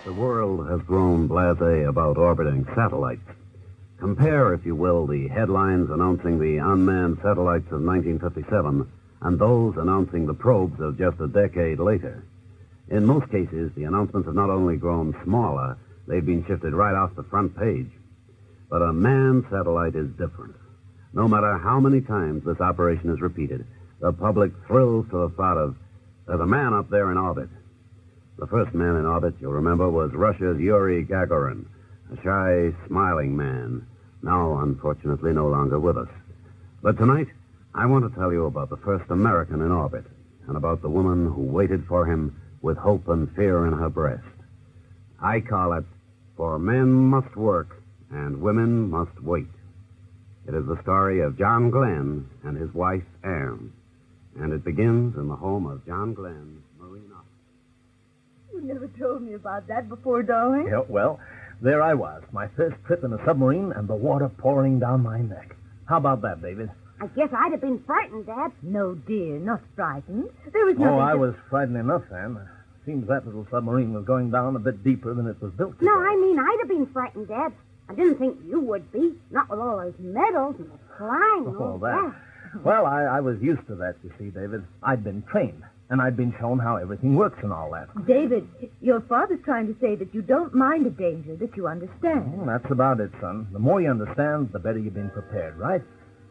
The world has grown blasé about orbiting satellites. Compare, if you will, the headlines announcing the unmanned satellites of 1957 and those announcing the probes of just a decade later. In most cases, the announcements have not only grown smaller, they've been shifted right off the front page. But a manned satellite is different. No matter how many times this operation is repeated, the public thrills to the thought of, there's a man up there in orbit. The first man in orbit, you'll remember, was Russia's Yuri Gagarin, a shy, smiling man, now, unfortunately, no longer with us. But tonight, I want to tell you about the first American in orbit, and about the woman who waited for him with hope and fear in her breast. I call it, For Men Must Work and Women Must Wait. It is the story of John Glenn and his wife, Anne. And it begins in the home of John Glenn, Marine officer. You never told me about that before, darling. Yeah, well, there I was, my first trip in a submarine and the water pouring down my neck. How about that, David? I guess I'd have been frightened, Dad. No, dear, not frightened. There was nothing. Oh, I was frightened enough, Anne. Seems that little submarine was going down a bit deeper than it was built to No, go. I mean, I'd have been frightened, Dad. I didn't think you would be. Not with all those medals and the flying. and all that. Well, I was used to that, you see, David. I'd been trained, and I'd been shown how everything works and all that. David, your father's trying to say that you don't mind a danger, that you understand. Well, that's about it, son. The more you understand, the better you've been prepared, right?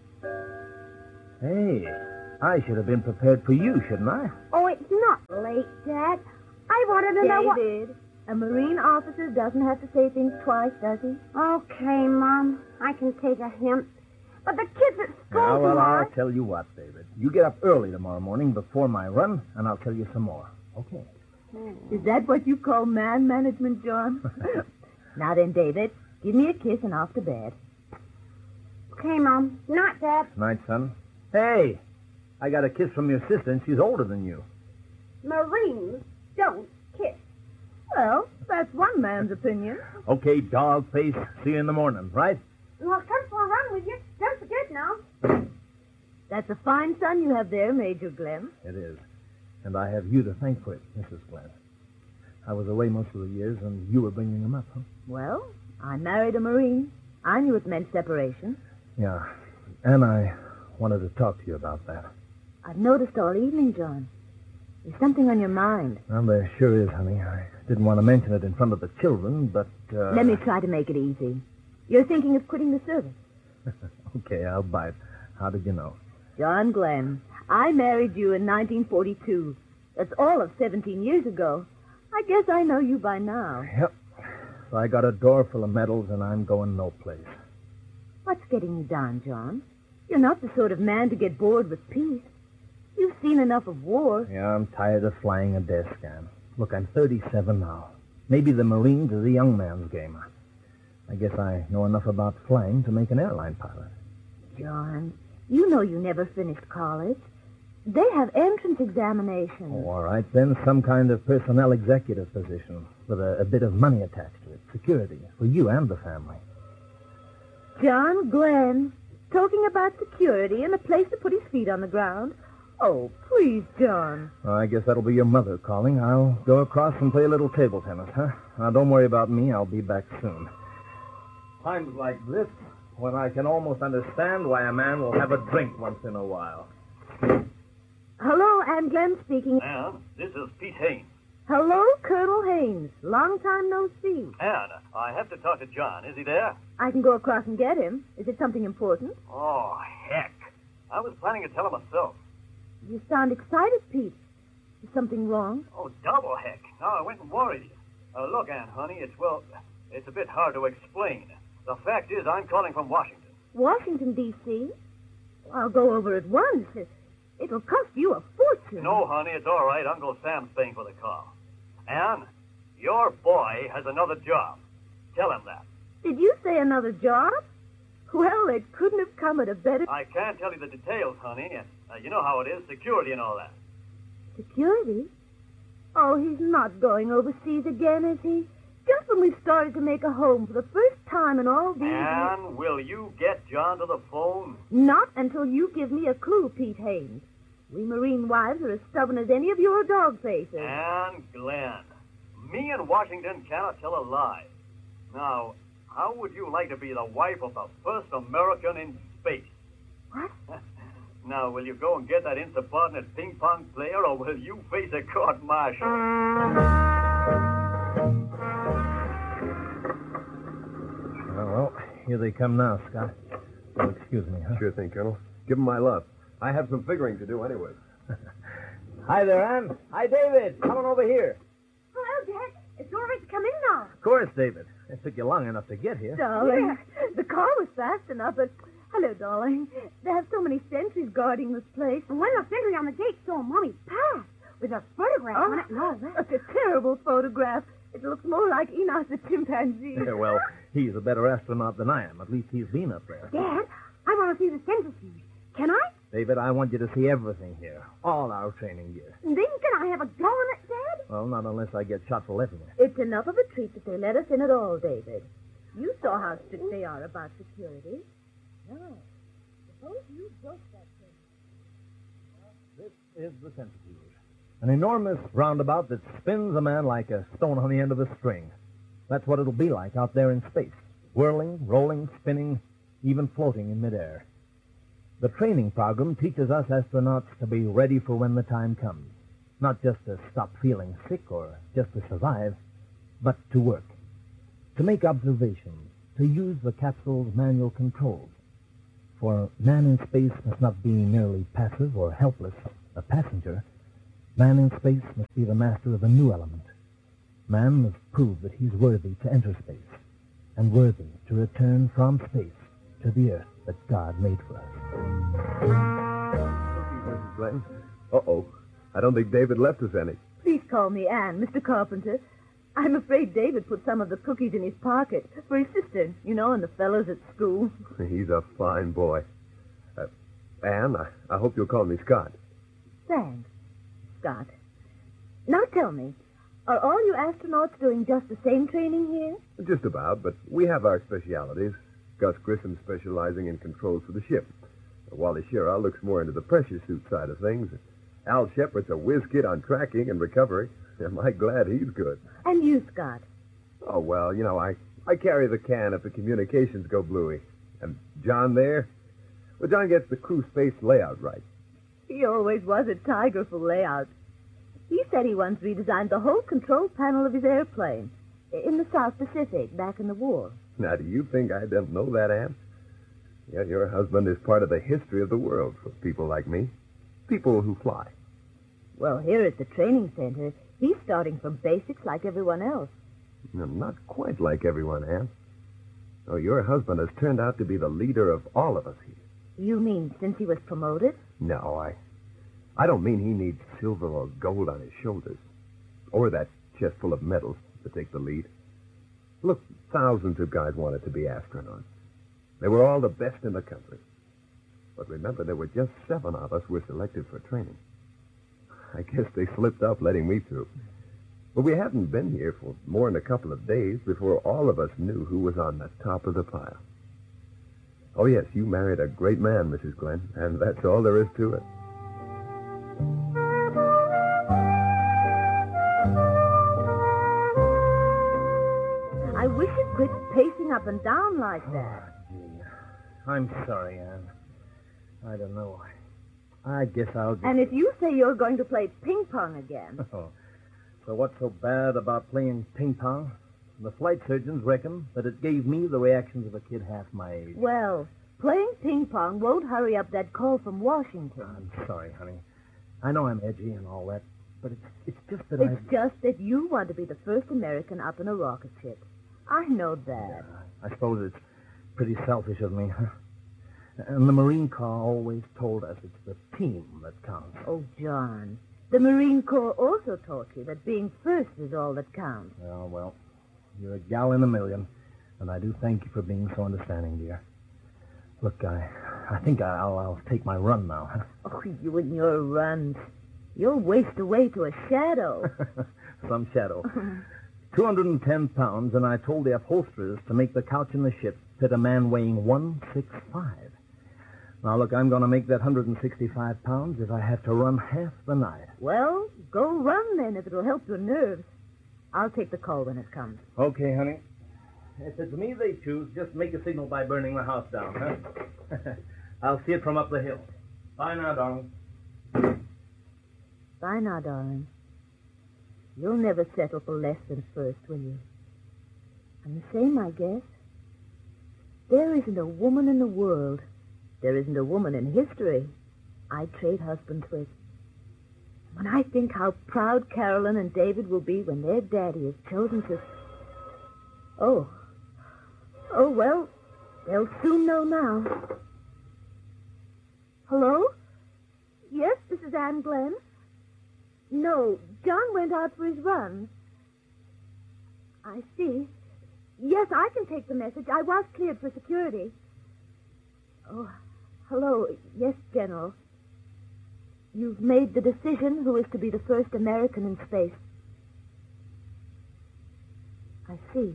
Hey, I should have been prepared for you, shouldn't I? Oh, it's not late, Dad. I wanted to know what... David, a Marine officer doesn't have to say things twice, does he? Okay, Mom. I can take a hint. But the kids at school Well, tomorrow... I'll tell you what, David. You get up early tomorrow morning before my run, and I'll tell you some more. Okay. Is that what you call man management, John? Now then, David, give me a kiss and off to bed. Okay, Mom. Not, Dad. Night, son. Hey, I got a kiss from your sister, and she's older than you. Marines don't kiss. Well, that's one man's opinion. Okay, dog face. See you in the morning, right? Well, I'll come for a run with you. Don't forget now. That's a fine son you have there, Major Glenn. It is. And I have you to thank for it, Mrs. Glenn. I was away most of the years, and you were bringing him up, huh? Well, I married a Marine. I knew it meant separation. Yeah. And I wanted to talk to you about that. I've noticed all evening, John. There's something on your mind. Well, there sure is, honey. I didn't want to mention it in front of the children, but... Let me try to make it easy. You're thinking of quitting the service. Okay, I'll bite. How did you know? John Glenn, I married you in 1942. That's all of 17 years ago. I guess I know you by now. Yep. So I got a door full of medals, and I'm going no place. What's getting you down, John? You're not the sort of man to get bored with peace. You've seen enough of war. Yeah, I'm tired of flying a death scan. Look, I'm 37 now. Maybe the Marines is a young man's game. I guess I know enough about flying to make an airline pilot. John, you know you never finished college. They have entrance examinations. Oh, all right, then some kind of personnel executive position with a bit of money attached to it. Security for you and the family. John Glenn, talking about security and a place to put his feet on the ground. Oh, please, John. Well, I guess that'll be your mother calling. I'll go across and play a little table tennis, huh? Now, don't worry about me. I'll be back soon. Times like this, when I can almost understand why a man will have a drink once in a while. Hello, Anne Glenn speaking. Anne, this is Pete Haynes. Hello, Colonel Haynes. Long time no see. Anne, I have to talk to John. Is he there? I can go across and get him. Is it something important? Oh, heck. I was planning to tell him myself. You sound excited, Pete. Is something wrong? Oh, double heck. Now I went and worried you. Look, Anne, honey, it's a bit hard to explain. The fact is, I'm calling from Washington. Washington, D.C.? I'll go over at once. It'll cost you a fortune. No, honey, it's all right. Uncle Sam's paying for the call. Anne, your boy has another job. Tell him that. Did you say another job? Well, it couldn't have come at a better... I can't tell you the details, honey. You know how it is, security and all that. Security? Oh, he's not going overseas again, is he? Just when we started to make a home for the first time in all these years... Anne, will you get John to the phone? Not until you give me a clue, Pete Haynes. We Marine wives are as stubborn as any of your dog faces. Anne Glenn, me Me and Washington cannot tell a lie. Now, how would you like to be the wife of the first American in space? What? Now, will you go and get that insubordinate ping-pong player, or will you face a court-martial? Well, here they come now, Scott. Oh, excuse me, huh? Sure thing, Colonel. Give him my love. I have some figuring to do anyway. Hi there, Ann. Hi, David. Come on over here. Hello, Dad. It's all right to come in now. Of course, David. It took you long enough to get here. Darling, the car was fast enough, but... Hello, darling. They have so many sentries guarding this place. And when the sentry on the gate saw Mommy pass with a photograph on it and all that. It's a terrible photograph. It looks more like Enos the chimpanzee. Yeah, well, he's a better astronaut than I am. At least he's been up there. Dad, I want to see the centrifuge. Can I? David, I want you to see everything here. All our training gear. And then can I have a go in it, Dad? Well, not unless I get shot for everywhere. It's enough of a treat that they let us in at all, David. You saw how strict they are about security. No. Suppose you broke that thing. This is the centrifuge. An enormous roundabout that spins a man like a stone on the end of a string. That's what it'll be like out there in space. Whirling, rolling, spinning, even floating in midair. The training program teaches us astronauts to be ready for when the time comes. Not just to stop feeling sick or just to survive, but to work. To make observations. To use the capsule's manual controls. For man in space must not be merely passive or helpless, a passenger. Man in space must be the master of a new element. Man must prove that he's worthy to enter space, and worthy to return from space to the earth that God made for us. Mrs. Glenn. Uh-oh. I don't think David left us any. Please call me Anne, Mr. Carpenter. I'm afraid David put some of the cookies in his pocket for his sister, you know, and the fellows at school. He's a fine boy. Anne, I hope you'll call me Scott. Thanks, Scott. Now tell me, are all you astronauts doing just the same training here? Just about, but we have our specialities. Gus Grissom specializing in controls for the ship. Wally Schirra looks more into the pressure suit side of things. Al Shepard's a whiz kid on tracking and recovery. Am I glad he's good? And you, Scott? Oh, well, you know, I carry the can if the communications go bluey. And John there? Well, John gets the crew space layout right. He always was a tiger for layout. He said he once redesigned the whole control panel of his airplane in the South Pacific back in the war. Now, do you think I don't know that, Ann? Yeah, your husband is part of the history of the world for people like me. People who fly. Well, here at the training center, he's starting from basics like everyone else. No, not quite like everyone, Ann. Oh, your husband has turned out to be the leader of all of us here. You mean since he was promoted? No, I don't mean he needs silver or gold on his shoulders. Or that chest full of medals to take the lead. Look, thousands of guys wanted to be astronauts. They were all the best in the country. But remember, there were just 7 of us were selected for training. I guess they slipped up letting me through. But we hadn't been here for more than a couple of days before all of us knew who was on the top of the pile. Oh, yes, you married a great man, Mrs. Glenn, and that's all there is to it. I wish you'd quit pacing up and down like that. Oh, gee. I'm sorry, Anne. I don't know. I guess I'll just... And if you say you're going to play ping pong again... Oh. So what's so bad about playing ping pong? The flight surgeons reckon that it gave me the reactions of a kid half my age. Well, playing ping pong won't hurry up that call from Washington. I'm sorry, honey. I know I'm edgy and all that, but it's just that It's just that you want to be the first American up in a rocket ship. I know that. Yeah, I suppose it's pretty selfish of me, huh? And the Marine Corps always told us it's the team that counts. Oh, John, the Marine Corps also taught you that being first is all that counts. Well, you're a gal in a million, and I do thank you for being so understanding, dear. Look, I think I'll take my run now, huh? Oh, you and your runs. You'll waste away to a shadow. Some shadow. 210 pounds, and I told the upholsterers to make the couch in the ship fit a man weighing 165. Now, look, I'm going to make that 165 pounds if I have to run half the night. Well, go run then if it'll help your nerves. I'll take the call when it comes. Okay, honey. If it's me they choose, just make a signal by burning the house down, huh? I'll see it from up the hill. Bye now, darling. Bye now, darling. You'll never settle for less than first, will you? I'm the same, I guess. There isn't a woman in the world, there isn't a woman in history I'd trade husbands with. When I think how proud Carolyn and David will be when their daddy is chosen to... Oh, well, they'll soon know now. Hello? Yes, this is Anne Glenn. No, John went out for his run. I see. Yes, I can take the message. I was cleared for security. Oh, hello. Yes, General. You've made the decision who is to be the first American in space. I see.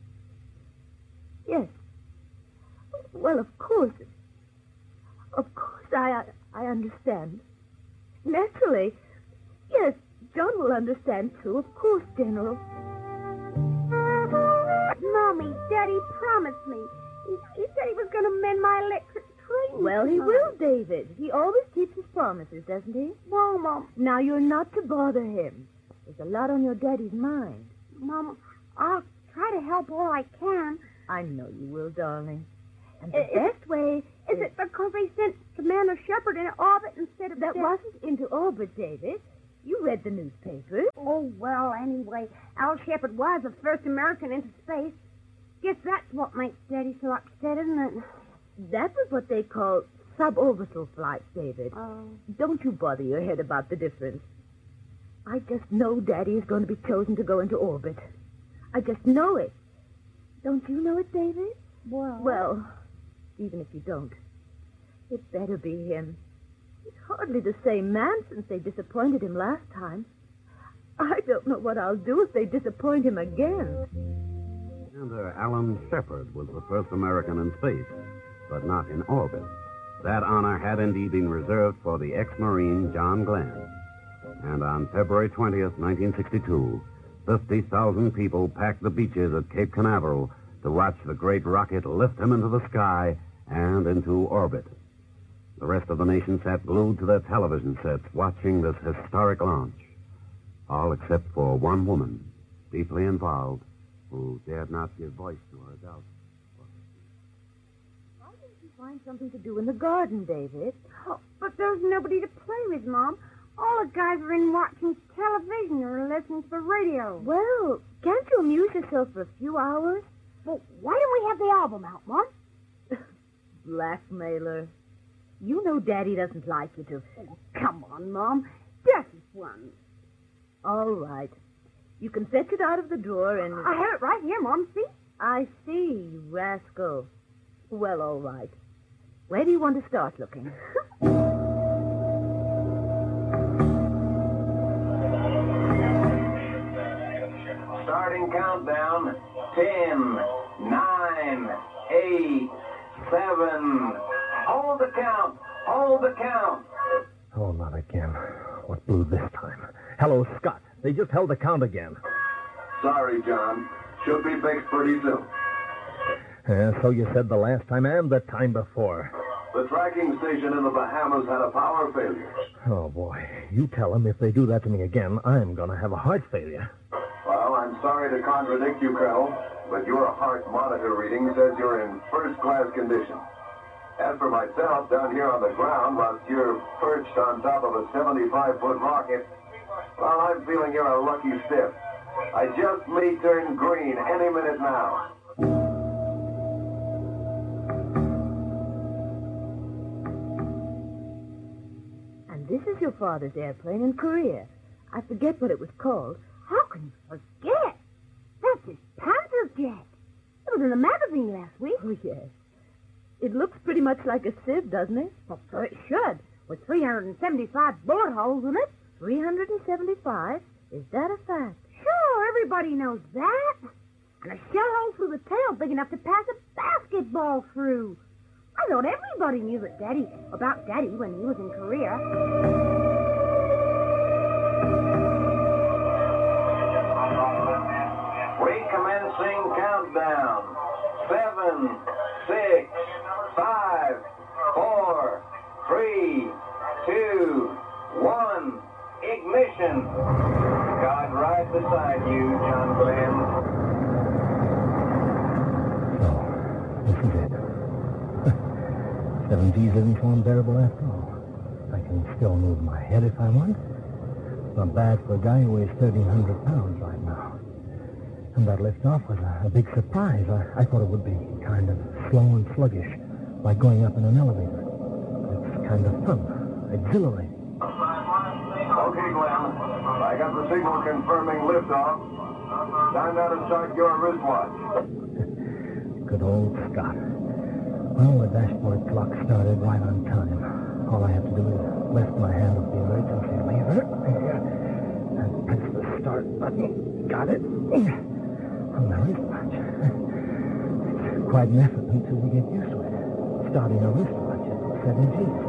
Yes. Well, of course. Of course, I understand. Naturally. Yes, John will understand, too. Of course, General. Mommy, Daddy promised me. He said he was going to mend my electric train. Well, he will, David. He always keeps his promises, doesn't he? No, Mom. Now, you're not to bother him. There's a lot on your daddy's mind. Mom, I'll try to help all I can. I know you will, darling. And the best way... Is it because they sent Commander Shepard into orbit instead of... That wasn't into orbit, David. You read the newspaper. Oh, well, anyway, Al Shepard was the first American into space. Guess that's what makes Daddy so upset, isn't it? That was what they call suborbital flights, David. Oh. Don't you bother your head about the difference. I just know Daddy is going to be chosen to go into orbit. I just know it. Don't you know it, David? Well, even if you don't, it better be him. He's hardly the same man since they disappointed him last time. I don't know what I'll do if they disappoint him again. Commander Alan Shepard was the first American in space, but not in orbit. That honor had indeed been reserved for the ex-Marine John Glenn. And on February 20th, 1962, 50,000 people packed the beaches at Cape Canaveral to watch the great rocket lift him into the sky and into orbit. The rest of the nation sat glued to their television sets watching this historic launch. All except for one woman, deeply involved, who dared not give voice to her doubts. Why didn't you find something to do in the garden, David? Oh, but there's nobody to play with, Mom. All the guys are in watching television or listening to the radio. Well, can't you amuse yourself for a few hours? Well, why don't we have the album out, Mom? Blackmailer. You know Daddy doesn't like you to. Oh, come on, Mom. Just one. All right. You can fetch it out of the drawer and... I have it right here, Mom. See? I see, you rascal. Well, all right. Where do you want to start looking? Starting countdown. 10, 9, 8, 7... Hold the count. Hold the count. Oh, not again. What blew this time? Hello, Scott. They just held the count again. Sorry, John. Should be fixed pretty soon. So you said the last time and the time before. The tracking station in the Bahamas had a power failure. Oh, boy. You tell them if they do that to me again, I'm going to have a heart failure. Well, I'm sorry to contradict you, Colonel, but your heart monitor reading says you're in first-class condition. As for myself, down here on the ground, whilst you're perched on top of a 75-foot rocket, well, I'm feeling you're a lucky stiff. I just may turn green any minute now. And this is your father's airplane in Korea. I forget what it was called. How can you forget? That's his Panther jet. It was in the magazine last week. Oh, yes. It looks pretty much like a sieve, doesn't it? Well, so it should, with 375 bullet holes in it. 375? Is that a fact? Sure, everybody knows that. And a shell hole through the tail big enough to pass a basketball through. I thought everybody knew about Daddy when he was in Korea. 7, 6, 5, 4, 3, 2, 1. Ignition. God right beside you, John Glenn. So, this is it. 7Gs isn't so unbearable after all. I can still move my head if I want. Not bad for a guy who weighs 1,300 pounds right now. And that liftoff was a big surprise. I thought it would be kind of slow and sluggish, like going up in an elevator. It's kind of fun, exhilarating. Okay, Glenn. I got the signal confirming liftoff. Time now to start your wristwatch. Good old Scott. Well, the dashboard clock started right on time. All I have to do is lift my hand off the emergency lever and press the start button. Got it. On the wristwatch. It's quite an effort until you get used to it. Starting a wristwatch at 7Gs.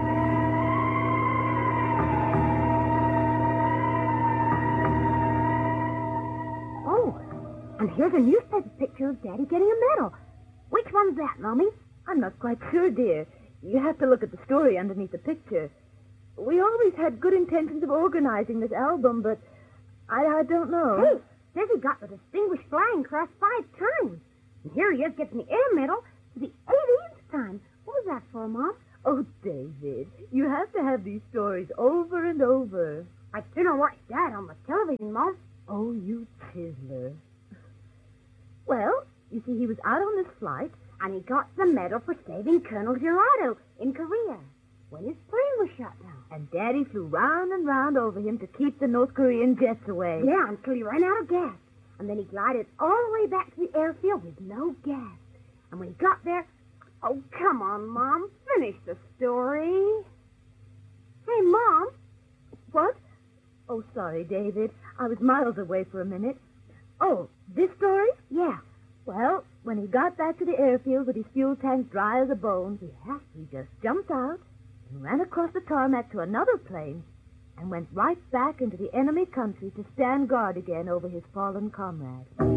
And here's a newspaper picture of Daddy getting a medal. Which one's that, Mommy? I'm not quite sure, dear. You have to look at the story underneath the picture. We always had good intentions of organizing this album, but I don't know. Hey, says he got the Distinguished Flying Cross 5 times. And here he is getting the Air Medal for the 18th time. What was that for, Mom? Oh, David, you have to have these stories over and over. I'd sooner watch Dad on the television, Mom. Oh, you chiseler. Well, you see, he was out on this flight, and he got the medal for saving Colonel Gerardo in Korea when his plane was shot down. and Daddy flew round and round over him to keep the North Korean jets away. Yeah, until he ran out of gas. And then he glided all the way back to the airfield with no gas. And when he got there... Oh, come on, Mom. Finish the story. Hey, Mom. What? Oh, sorry, David. I was miles away for a minute. Oh, this story? Yeah. Well, when he got back to the airfield with his fuel tank dry as a bone, he just jumped out and ran across the tarmac to another plane and went right back into the enemy country to stand guard again over his fallen comrade.